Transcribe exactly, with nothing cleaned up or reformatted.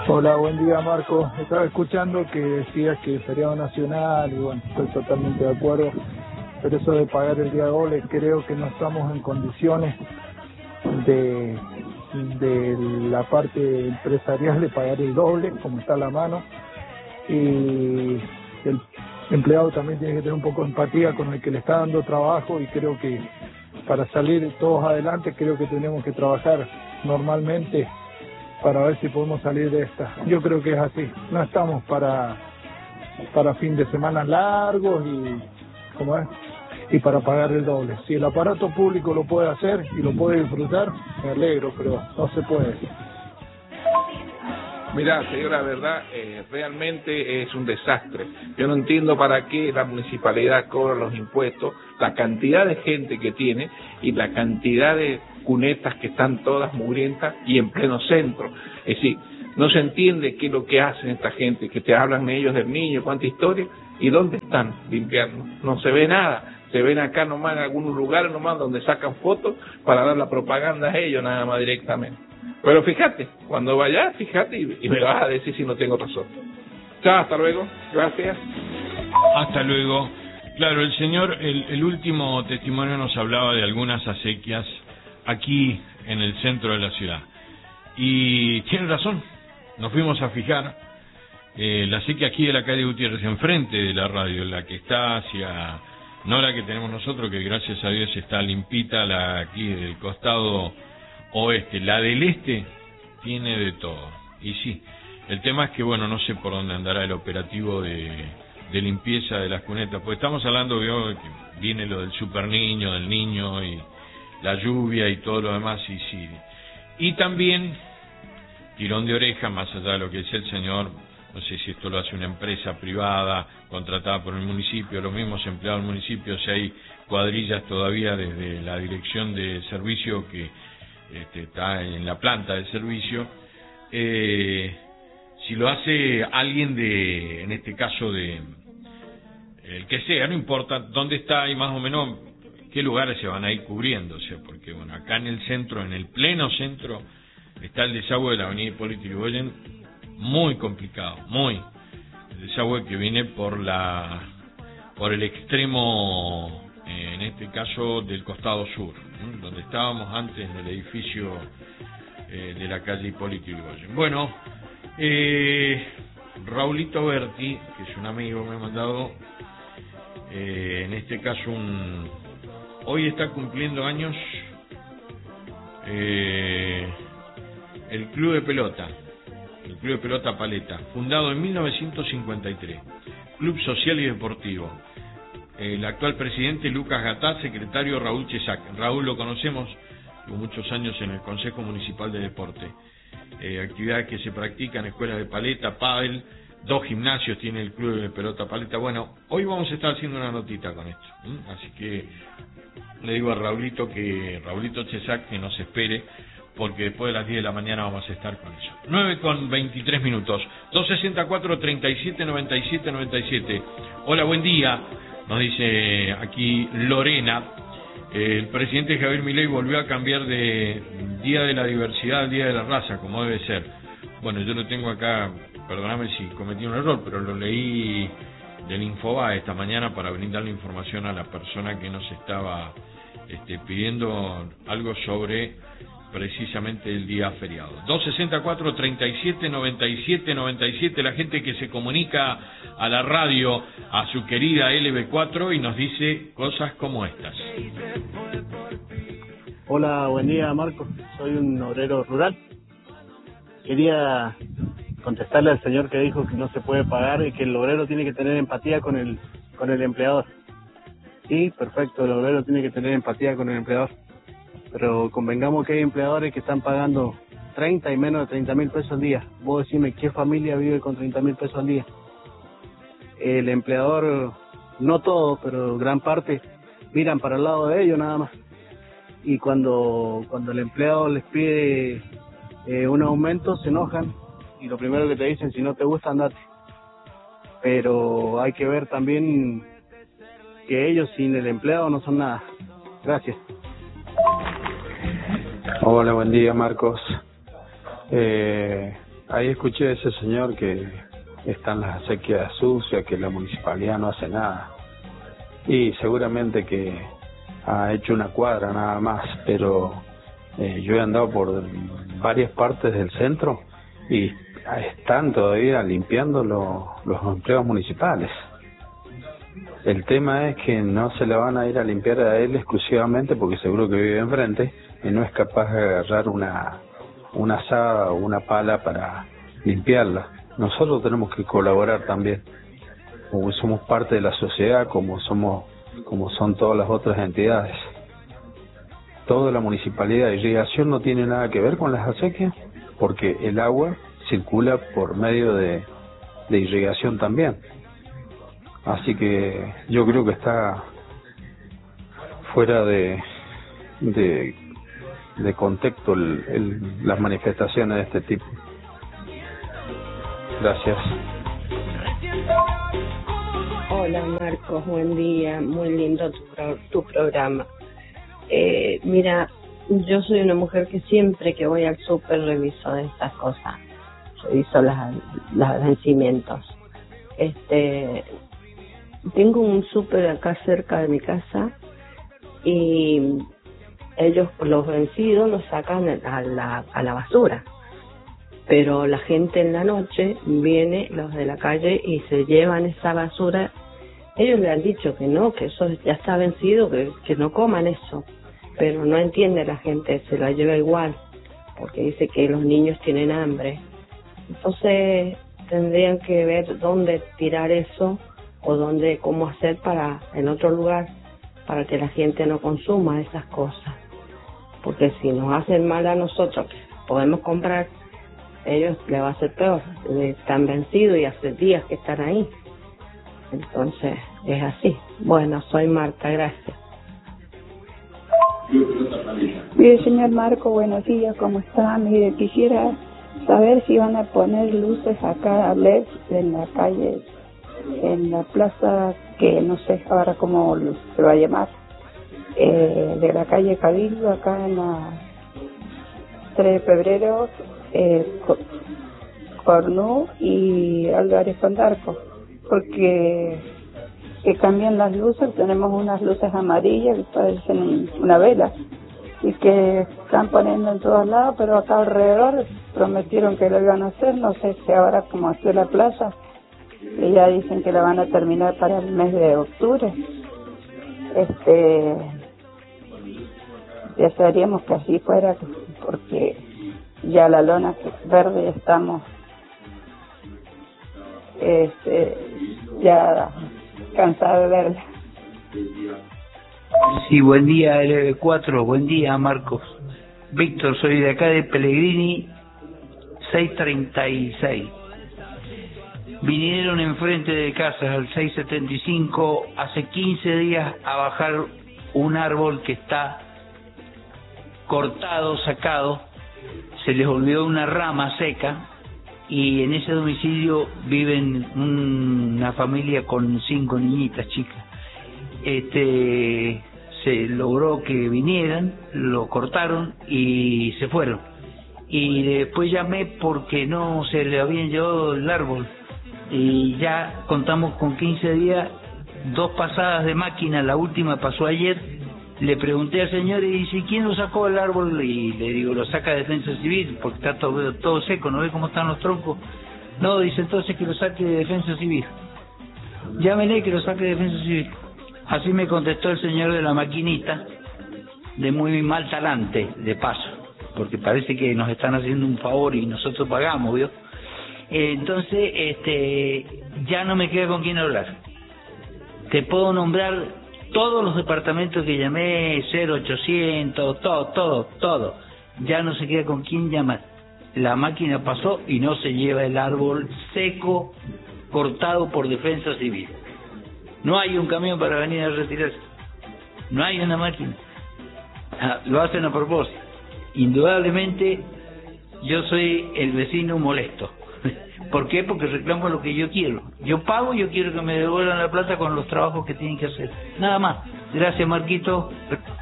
Hola, buen día, Marco. Estaba escuchando que decías que es feriado nacional y bueno, estoy totalmente de acuerdo, pero eso de pagar el día doble, creo que no estamos en condiciones de, de la parte empresarial de pagar el doble, como está a la mano, y el empleado también tiene que tener un poco de empatía con el que le está dando trabajo, y creo que para salir todos adelante creo que tenemos que trabajar normalmente para ver si podemos salir de esta. Yo creo que es así. No estamos para para fin de semana largos y ¿cómo es? Y para pagar el doble. Si el aparato público lo puede hacer y lo puede disfrutar, me alegro, pero no se puede. Mirá, señor, la verdad, eh, realmente es un desastre. Yo no entiendo para qué la municipalidad cobra los impuestos, la cantidad de gente que tiene y la cantidad de cunetas que están todas mugrientas y en pleno centro. Es decir, no se entiende qué es lo que hacen esta gente, que te hablan ellos del niño, cuánta historia, y dónde están limpiando. No se ve nada. Se ven acá nomás en algunos lugares nomás donde sacan fotos para dar la propaganda a ellos nada más directamente. Pero fíjate, cuando vayas, fíjate y, y me vas a decir si no tengo razón. Chao, hasta luego. Gracias. Hasta luego. Claro, el señor, el, el último testimonio nos hablaba de algunas acequias aquí en el centro de la ciudad. Y tiene razón, nos fuimos a fijar. Eh, la acequia aquí de la calle Gutiérrez, enfrente de la radio, la que está hacia, no la que tenemos nosotros, que gracias a Dios está limpita, la aquí del costado oeste, la del este tiene de todo. Y sí, el tema es que bueno, no sé por dónde andará el operativo de, de limpieza de las cunetas, pues estamos hablando de que viene lo del super niño, del niño y la lluvia y todo lo demás, y sí. Y también, tirón de oreja, más allá de lo que dice el señor, no sé si esto lo hace una empresa privada contratada por el municipio, los mismos empleados del municipio, si hay cuadrillas todavía desde la dirección de servicio que Este, está en la planta de servicio, eh, si lo hace alguien de, en este caso de, el que sea, no importa dónde está y más o menos qué lugares se van a ir cubriendo, o sea, porque bueno, acá en el centro, en el pleno centro, está el desagüe de la avenida Hipólito Yrigoyen, muy complicado, muy, el desagüe que viene por la, por el extremo, en este caso del costado sur, ¿no? Donde estábamos antes en el edificio eh, de la calle Hipólito Yrigoyen. Bueno, eh, Raulito Berti, que es un amigo, me ha mandado, eh, en este caso un, hoy está cumpliendo años eh, el Club de Pelota, el Club de Pelota Paleta, fundado en mil novecientos cincuenta y tres, Club Social y Deportivo. El actual presidente Lucas Gatá, secretario Raúl Chesac. Raúl lo conocemos, tuvo muchos años en el Consejo Municipal de Deporte. Eh, actividades que se practican, escuelas de paleta, pádel, dos gimnasios tiene el Club de Pelota Paleta. Bueno, hoy vamos a estar haciendo una notita con esto, ¿eh? Así que le digo a Raulito que Raulito Chesac que nos espere, porque después de las diez de la mañana vamos a estar con eso. nueve con veintitrés minutos. dos sesenta y cuatro, treinta y siete, noventa y siete, noventa y siete. Hola, buen día. Nos dice aquí Lorena, eh, el presidente Javier Milei volvió a cambiar de Día de la Diversidad al Día de la Raza, como debe ser. Bueno, yo lo tengo acá, perdóname si cometí un error, pero lo leí del Infobae esta mañana para brindar la información a la persona que nos estaba este, pidiendo algo sobre precisamente el día feriado. dos sesenta y cuatro, treinta y siete, noventa y siete, noventa y siete, la gente que se comunica a la radio, a su querida L B cuatro y nos dice cosas como estas. Hola, buen día, Marco. Soy un obrero rural. Quería contestarle al señor que dijo que no se puede pagar y que el obrero tiene que tener empatía con el con el empleador. Sí, perfecto, el obrero tiene que tener empatía con el empleador. Pero convengamos que hay empleadores que están pagando treinta y menos de treinta mil pesos al día. Vos decime, ¿qué familia vive con treinta mil pesos al día? El empleador, no todo, pero gran parte, miran para el lado de ellos nada más. Y cuando cuando el empleado les pide eh, un aumento, se enojan. Y lo primero que te dicen, si no te gusta, andate. Pero hay que ver también que ellos sin el empleado no son nada. Gracias. Hola, buen día, Marcos. Eh, Ahí escuché a ese señor que están las acequias sucias, que la municipalidad no hace nada. Y seguramente que ha hecho una cuadra nada más, pero eh, yo he andado por varias partes del centro y están todavía limpiando lo, los empleos municipales. El tema es que no se le van a ir a limpiar a él exclusivamente porque seguro que vive enfrente y no es capaz de agarrar una, una asada o una pala para limpiarla. Nosotros tenemos que colaborar también, como somos parte de la sociedad, como somos, como son todas las otras entidades. Toda la municipalidad de irrigación no tiene nada que ver con las acequias, porque el agua circula por medio de, de irrigación también. Así que yo creo que está fuera de de, de contexto el, el, las manifestaciones de este tipo. Gracias. Hola Marcos, buen día, muy lindo tu, pro, tu programa. Eh, mira, yo soy una mujer que siempre que voy al súper reviso estas cosas, reviso las, los vencimientos. Este, tengo un súper acá cerca de mi casa y ellos los vencidos los sacan a la, a la basura. Pero la gente en la noche viene, los de la calle, y se llevan esa basura. Ellos le han dicho que no, que eso ya está vencido, que, que no coman eso. Pero no entiende la gente, se la lleva igual, porque dice que los niños tienen hambre. Entonces tendrían que ver dónde tirar eso o dónde, cómo hacer para en otro lugar para que la gente no consuma esas cosas. Porque si nos hacen mal a nosotros, que podemos comprar, ellos le va a hacer peor, están vencidos y hace días que están ahí. Entonces es así. Bueno, soy Marta, gracias. Mire, señor Marco, buenos días, ¿cómo está? Mire, quisiera saber si van a poner luces acá a L E D en la calle, en la plaza, que no sé ahora cómo se va a llamar, eh, de la calle Cabildo, acá en la tres de febrero, eh, Cornú y Álvarez Condarco, porque que cambian las luces. Tenemos unas luces amarillas que parecen una vela y que están poniendo en todos lados, pero acá alrededor prometieron que lo iban a hacer. No sé si ahora, como hace la plaza, y ya dicen que la van a terminar para el mes de octubre. Este, desearíamos que así fuera, porque ya la lona verde estamos este, ya cansada de verla. Sí, buen día L B cuatro, buen día Marcos. Víctor, soy de acá de Pellegrini seiscientos treinta y seis. Vinieron enfrente de casas al seiscientos setenta y cinco hace quince días a bajar un árbol que está cortado, sacado, se les olvidó una rama seca y en ese domicilio viven una familia con cinco niñitas chicas. Este, se logró que vinieran, lo cortaron y se fueron. Y después llamé porque no se le habían llevado el árbol. Y ya contamos con quince días, dos pasadas de máquina, la última pasó ayer. Le pregunté al señor y dice, ¿quién lo sacó el árbol? Y le digo, lo saca Defensa Civil, porque está todo, todo seco, ¿no ve cómo están los troncos? No, dice, entonces que lo saque de Defensa Civil. Llámenle que lo saque de Defensa Civil. Así me contestó el señor de la maquinita, de muy mal talante, de paso, porque parece que nos están haciendo un favor y nosotros pagamos, ¿vio? Entonces, este, ya no me queda con quién hablar. Te puedo nombrar todos los departamentos que llamé, cero ochocientos, todo, todo, todo. Ya no se queda con quién llamar. La máquina pasó y no se lleva el árbol seco, cortado por Defensa Civil. No hay un camión para venir a retirarse. No hay una máquina. Ah, lo hacen a propósito. Indudablemente, yo soy el vecino molesto. ¿Por qué? Porque reclamo lo que yo quiero. Yo pago, yo quiero que me devuelvan la plata con los trabajos que tienen que hacer. Nada más. Gracias, Marquito.